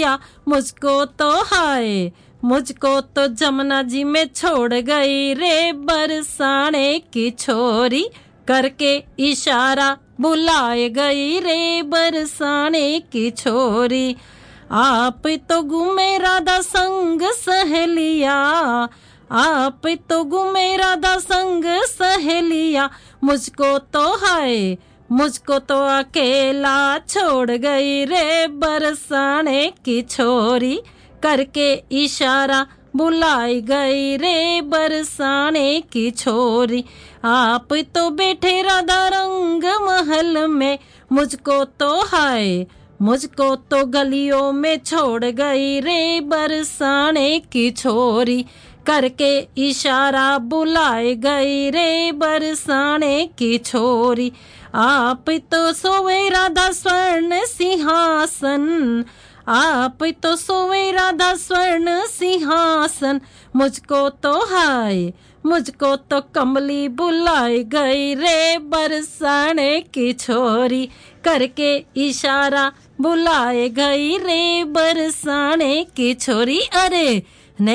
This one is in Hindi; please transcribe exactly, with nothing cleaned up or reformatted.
सहेलिया मुझको तो हाय मुझको तो जमुना जी में छोड़ गई रे बरसाने की छोरी करके इशारा बुलाए गई रे बरसाने की छोरी आप तो घूमे राधा संग सहेलिया आप तो घूमे राधा संग सहेलिया मुझको तो हाय मुझको तो अकेला छोड़ गई रे बरसाने की छोरी करके इशारा बुलाई गई रे बरसाने की छोरी आप तो बैठे राधा रंग महल में मुझको तो हाय मुझको तो गलियों में छोड़ गई रे बरसाने की छोरी करके इशारा बुलाए गई रे बरसाने की छोरी आप तो सोए राधा स्वर्ण सिंहासन आप तो सोए राधा स्वर्ण सिंहासन मुझको तो हाय मुझको तो कमली बुलाई गई रे बरसाने की छोरी करके इशारा बुलाए गई रे बरसाने की छोरी। अरे